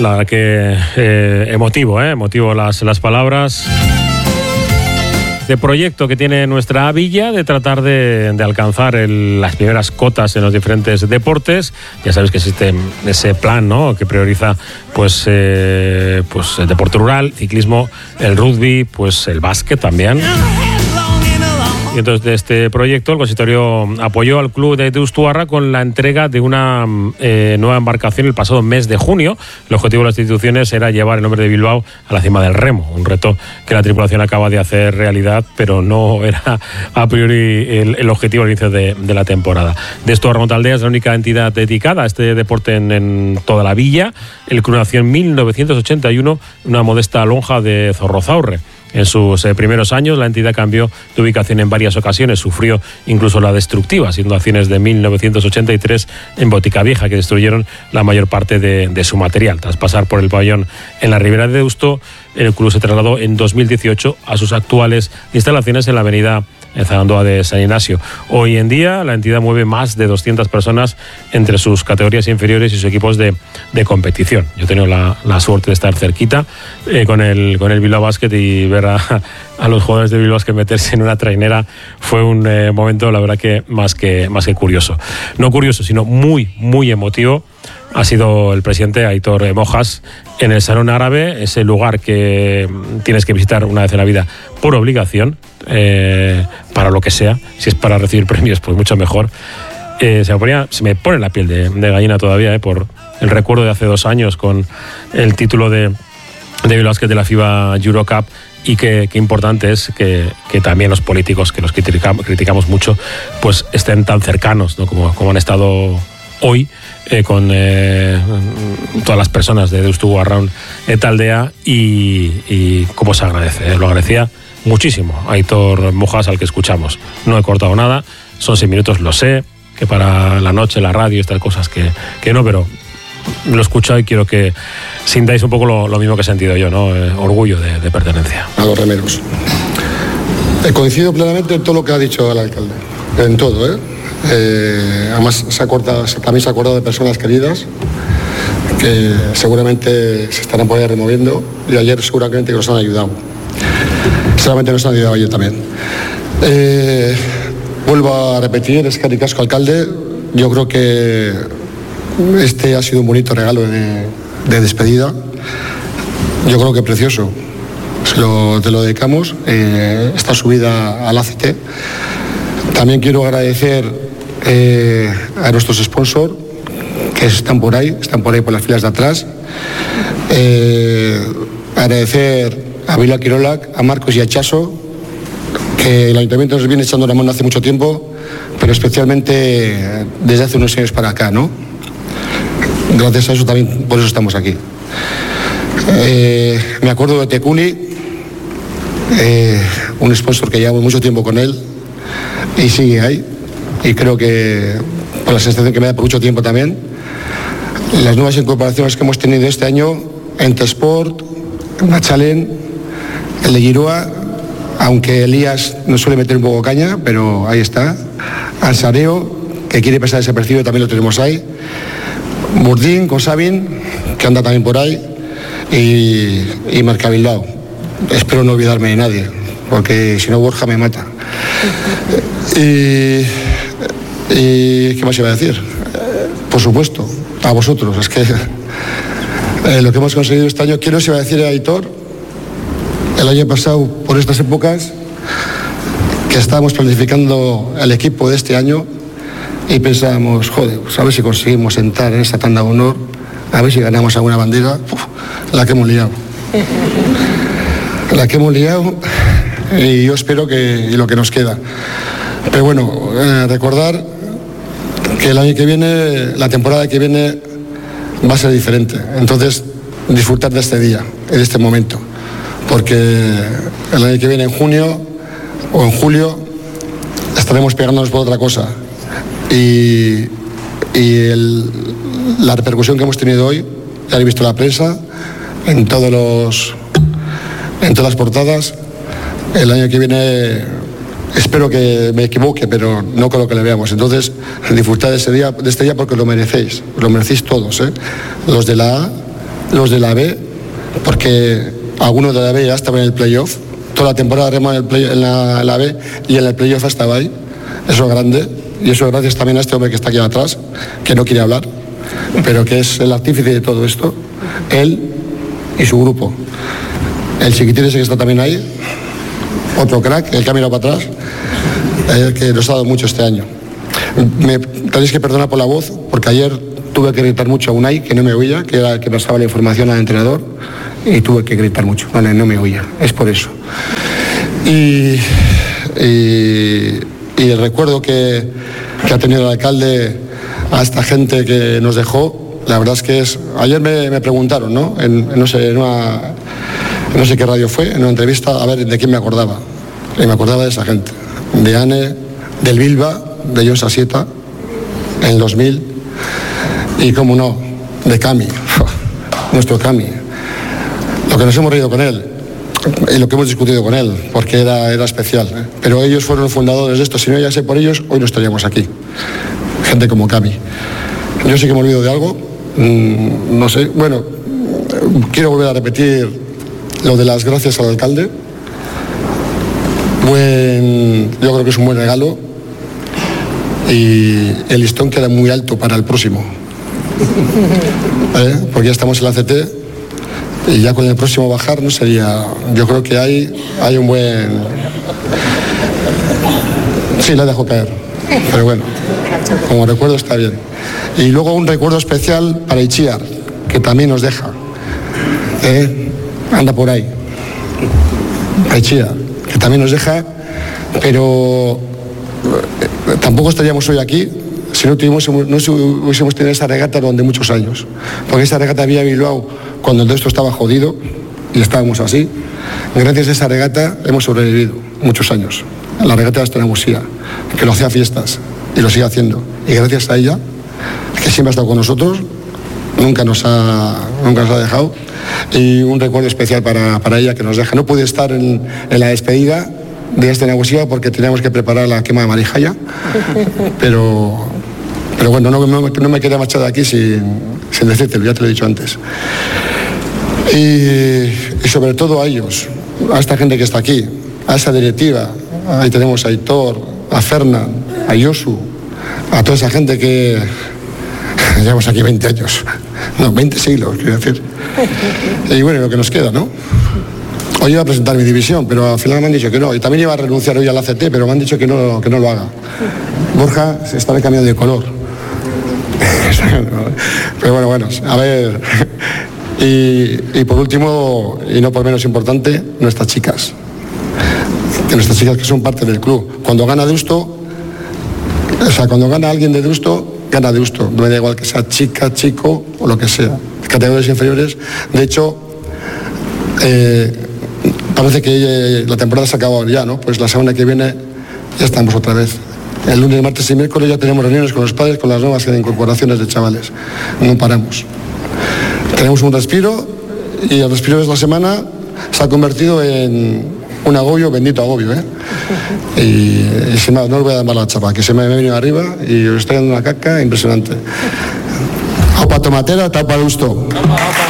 La que emotivo las palabras. Este proyecto que tiene nuestra villa de tratar de alcanzar las primeras cotas en los diferentes deportes. Ya sabes que existe ese plan, ¿no?, que prioriza pues el deporte rural, ciclismo, el rugby, pues el básquet también. Y entonces de este proyecto el consistorio apoyó al club de Deustuarra con la entrega de una nueva embarcación el pasado mes de junio. El objetivo de las instituciones era llevar el nombre de Bilbao a la cima del remo, un reto que la tripulación acaba de hacer realidad, pero no era a priori el objetivo al inicio de la temporada. Deustuarra Montaldea es la única entidad dedicada a este deporte en toda la villa. El club nació en 1981, una modesta lonja de Zorrozaurre. En sus primeros años la entidad cambió de ubicación en varias ocasiones, sufrió incluso la destructiva, siendo acciones de 1983 en Botica Vieja, que destruyeron la mayor parte de su material. Tras pasar por el pabellón en la Ribera de Deusto, el club se trasladó en 2018 a sus actuales instalaciones en la avenida Zagandoa de San Ignacio. Hoy en día la entidad mueve más de 200 personas entre sus categorías inferiores y sus equipos de competición. Yo he tenido la suerte de estar cerquita con el Bilbao Basket y ver a los jugadores de Bilbao Basket meterse en una trainera fue un momento, la verdad, que más que curioso. No curioso, sino muy, muy emotivo. Ha sido el presidente Aitor Mojas en el Salón Árabe, ese lugar que tienes que visitar una vez en la vida por obligación, para lo que sea. Si es para recibir premios, pues mucho mejor. Se me pone la piel de gallina todavía, por el recuerdo de hace 2 años con el título de Bilbao Basket de la FIBA Eurocup. Y qué importante es que también los políticos, que los criticamos mucho, pues estén tan cercanos, ¿no?, como han estado hoy con todas las personas de Deustu Arraun Etaldea y cómo se agradece. Lo agradecía muchísimo a Aitor Mojas, al que escuchamos. No he cortado nada, son 6 minutos, lo sé, que para la noche, la radio, estas cosas que no, pero lo he escuchado y quiero que sintáis un poco lo mismo que he sentido yo, ¿no? Orgullo de pertenencia. A los remeros. Coincido plenamente en todo lo que ha dicho el alcalde, en todo, además también se ha acordado de personas queridas que seguramente se estarán por ahí removiendo, y ayer seguramente nos han ayudado. Seguramente nos han ayudado ayer también. Vuelvo a repetir, es que casco alcalde. Yo creo que este ha sido un bonito regalo de despedida. Yo creo que precioso. Te lo dedicamos, esta subida al ACT. También quiero agradecer a nuestros sponsors que están por ahí por las filas de atrás. Agradecer a Vila Quirolac, a Marcos y a Chaso, que el Ayuntamiento nos viene echando una mano hace mucho tiempo, pero especialmente desde hace unos años para acá, ¿no? Gracias a eso también, por eso estamos aquí. Me acuerdo de Tecuni, un sponsor que llevamos mucho tiempo con él y sigue ahí, y creo que por la sensación que me da por mucho tiempo también. Las nuevas incorporaciones que hemos tenido este año, Entesport, Nachalen, el de Giroa, aunque Elías nos suele meter un poco caña, pero ahí está. Ansareo, que quiere pasar desapercibido, también lo tenemos ahí. Burdín con Sabin, que anda también por ahí, y Marca Bilbao. Espero no olvidarme de nadie, porque si no Borja me mata. Y ¿qué más iba a decir? Por supuesto, a vosotros. Es que lo que hemos conseguido este año, quiero, se iba a decir a Aitor, el año pasado, por estas épocas, que estábamos planificando el equipo de este año y pensábamos, joder, pues a ver si conseguimos entrar en esta tanda de honor, a ver si ganamos alguna bandera. La que hemos liado. La que hemos liado, y yo espero que lo que nos queda. Pero bueno, recordar que el año que viene, la temporada que viene, va a ser diferente. Entonces, disfrutar de este día, de este momento. Porque el año que viene, en junio o en julio, estaremos pegándonos por otra cosa. Y la repercusión que hemos tenido hoy, ya he visto la prensa, en todas las portadas. El año que viene, espero que me equivoque, pero no creo que le veamos. Entonces, disfrutad de este día porque lo merecéis todos, los de la A los de la B, porque algunos de la B ya estaban en el playoff, toda la temporada remo en la B y en el playoff estaba ahí, eso es grande, y eso es gracias también a este hombre que está aquí atrás, que no quiere hablar, pero que es el artífice de todo esto, él y su grupo. El chiquitín ese que está también ahí, otro crack, el que ha mirado para atrás, que nos ha dado mucho este año. Me tenéis que perdonar por la voz, porque ayer tuve que gritar mucho a Unai, que no me oía, que era el que pasaba la información al entrenador, y tuve que gritar mucho, vale, no me oía, es por eso. Y el recuerdo que ha tenido el alcalde a esta gente que nos dejó, la verdad es que ayer me preguntaron, ¿no? No sé qué radio fue, en una entrevista, a ver de quién me acordaba. Y me acordaba de esa gente, de Ane, del Bilba, de John Sasieta, en el 2000, y cómo no, de Cami, nuestro Cami. Lo que nos hemos reído con él, y lo que hemos discutido con él, porque era especial, ¿eh? Pero ellos fueron los fundadores de esto. Si no ya sé por ellos, hoy no estaríamos aquí. Gente como Cami. Yo sí que me olvido de algo, no sé, bueno, quiero volver a repetir lo de las gracias al alcalde. Yo creo que es un buen regalo y el listón queda muy alto para el próximo, porque ya estamos en la ACT y ya con el próximo bajar no sería, yo creo que hay un buen, sí, la dejo caer, pero bueno, como recuerdo está bien. Y luego un recuerdo especial para Itziar, que también nos deja, anda por ahí, Itziar, que también nos deja, pero tampoco estaríamos hoy aquí si no hubiésemos tenido esa regata durante muchos años, porque esa regata había Bilbao cuando todo esto estaba jodido y estábamos así. Gracias a esa regata hemos sobrevivido muchos años, la regata de Astronausia, que lo hacía fiestas y lo sigue haciendo, y gracias a ella, que siempre ha estado con nosotros, nunca nos ha dejado, y un recuerdo especial para ella que nos deja. No pude estar en la despedida de Astronausia porque teníamos que preparar la quema de Marijaya, pero bueno, no me quería marchar de aquí sin decírtelo, ya te lo he dicho antes. Y sobre todo a ellos, a esta gente que está aquí, a esa directiva, ahí tenemos a Aitor, a Fernan, a Josu, a toda esa gente que llevamos aquí 20 años, no, 20 siglos, quiero decir. Y bueno, lo que nos queda, ¿no? Hoy iba a presentar mi división, pero al final me han dicho que no. Y también iba a renunciar hoy a la ACT, pero me han dicho que no lo haga. Borja se está cambiando de color. Pero bueno, a ver. Y por último, y no por menos importante, nuestras chicas. Nuestras chicas que son parte del club. Cuando gana Deusto, cuando gana alguien de Deusto, gana Deusto. No me da igual que sea chica, chico o lo que sea. Categorías inferiores. De hecho, parece que la temporada se ha acabado ya, ¿no? Pues la semana que viene ya estamos otra vez. El lunes, martes y miércoles ya tenemos reuniones con los padres, con las nuevas incorporaciones de chavales. No paramos. Tenemos un respiro y el respiro de la semana se ha convertido en un agobio, bendito agobio, ¿eh? Y sin más, no os voy a dar más la chapa, que se me ha venido arriba y os estoy dando una caca impresionante. Aupa tomatera, tapa gusto.